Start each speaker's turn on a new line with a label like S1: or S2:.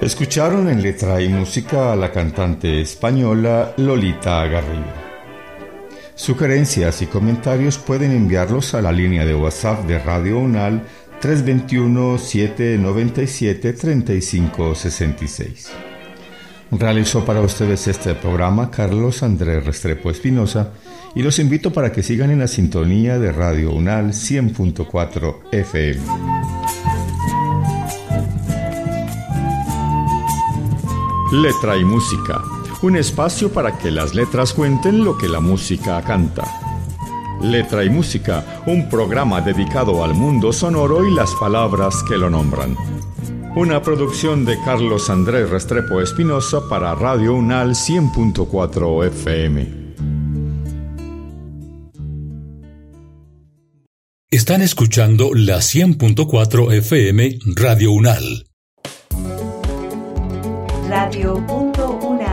S1: Escucharon en letra y música a la cantante española Lolita Garrido. Sugerencias y comentarios pueden enviarlos a la línea de WhatsApp de Radio UNAL 321-797-3566. Realizó para ustedes este programa Carlos Andrés Restrepo Espinosa y los invito para que sigan en la sintonía de Radio UNAL 100.4 FM. Letra y música, un espacio para que las letras cuenten lo que la música canta. Letra y música, un programa dedicado al mundo sonoro y las palabras que lo nombran. Una producción de Carlos Andrés Restrepo Espinosa para Radio UNAL 100.4 FM.
S2: Están escuchando la 100.4 FM Radio UNAL.
S3: Radio.UNAL